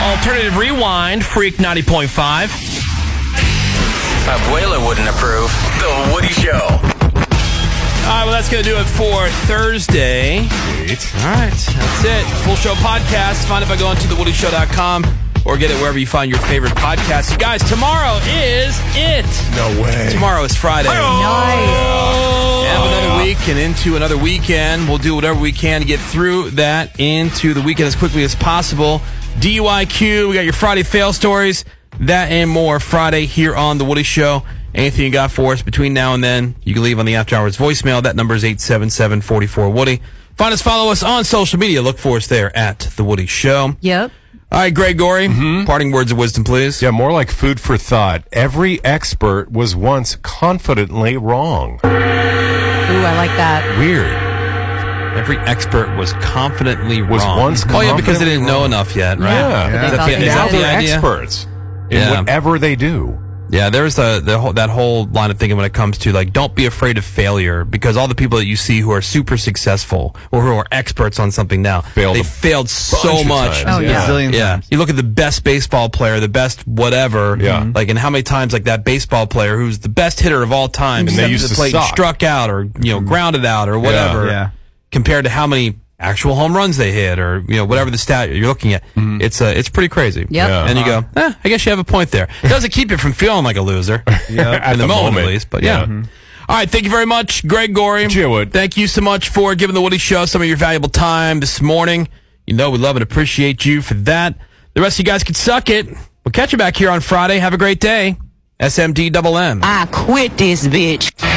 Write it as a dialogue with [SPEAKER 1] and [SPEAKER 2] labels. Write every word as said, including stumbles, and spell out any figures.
[SPEAKER 1] Alternative Rewind, Freak ninety point five.
[SPEAKER 2] Abuela wouldn't approve. The Woody Show.
[SPEAKER 1] All right, well, that's going to do it for Thursday.
[SPEAKER 3] Sweet.
[SPEAKER 1] All right, that's it. Full show podcast. Find it by going to the woody show dot com or get it wherever you find your favorite podcast. You guys, tomorrow is it.
[SPEAKER 3] No way.
[SPEAKER 1] Tomorrow is Friday.
[SPEAKER 4] Nice.
[SPEAKER 1] End of another week and into another weekend. We'll do whatever we can to get through that into the weekend as quickly as possible. D U I Q, we got your Friday fail stories, that and more Friday here on The Woody Show. Anything you got for us between now and then, you can leave on the After Hours voicemail. That number is eight seven seven, four four, Woody. Find us, follow us on social media. Look for us there at The Woody Show.
[SPEAKER 4] Yep.
[SPEAKER 1] All right, Greg Gorey, mm-hmm. parting words of wisdom, please.
[SPEAKER 3] Yeah, more like food for thought. Every expert was once confidently wrong.
[SPEAKER 4] Ooh, I like that.
[SPEAKER 3] Weird.
[SPEAKER 1] Every expert was confidently
[SPEAKER 3] Was
[SPEAKER 1] wrong.
[SPEAKER 3] once
[SPEAKER 1] Oh, yeah, because they didn't
[SPEAKER 3] confidently
[SPEAKER 1] know
[SPEAKER 3] wrong.
[SPEAKER 1] enough yet, right?
[SPEAKER 3] Yeah.
[SPEAKER 4] They
[SPEAKER 1] Is that
[SPEAKER 4] thought
[SPEAKER 1] the-
[SPEAKER 4] they
[SPEAKER 1] is
[SPEAKER 3] Now
[SPEAKER 1] that the
[SPEAKER 3] they're
[SPEAKER 1] idea?
[SPEAKER 3] experts in
[SPEAKER 1] Yeah.
[SPEAKER 3] whatever they do.
[SPEAKER 1] Yeah, there's the, the whole, that whole line of thinking when it comes to, like, don't be afraid of failure, because all the people that you see who are super successful or who are experts on something now,
[SPEAKER 3] Failed
[SPEAKER 1] they
[SPEAKER 3] a
[SPEAKER 1] failed so
[SPEAKER 3] bunch of
[SPEAKER 1] much.
[SPEAKER 3] times.
[SPEAKER 4] Oh, yeah.
[SPEAKER 5] Zillion
[SPEAKER 1] Yeah,
[SPEAKER 5] times.
[SPEAKER 1] you look at the best baseball player, the best whatever,
[SPEAKER 3] Yeah.
[SPEAKER 1] like, and how many times, like, that baseball player who's the best hitter of all time,
[SPEAKER 3] And they
[SPEAKER 1] stepped
[SPEAKER 3] used
[SPEAKER 1] to the
[SPEAKER 3] to
[SPEAKER 1] plate and
[SPEAKER 3] suck.
[SPEAKER 1] struck out or, you know, grounded out or whatever,
[SPEAKER 5] Yeah.
[SPEAKER 1] compared to how many actual home runs they hit or, you know, whatever the stat you're looking at. It's, uh, it's pretty crazy.
[SPEAKER 4] Yep.
[SPEAKER 3] Yeah.
[SPEAKER 1] And you go, eh, I guess you have a point there. It doesn't keep you from feeling like a loser.
[SPEAKER 5] Yeah.
[SPEAKER 3] At
[SPEAKER 1] In the,
[SPEAKER 3] the
[SPEAKER 1] moment,
[SPEAKER 3] moment.
[SPEAKER 1] at least. But yeah.
[SPEAKER 3] Yeah.
[SPEAKER 1] Mhm. All right. Thank you very much, Greg Gorey.
[SPEAKER 3] Gee, Wood.
[SPEAKER 1] Thank you so much for giving the Woody Show some of your valuable time this morning. You know, we love and appreciate you for that. The rest of you guys can suck it. We'll catch you back here on Friday. Have a great day. S M D double M.
[SPEAKER 6] I quit this bitch.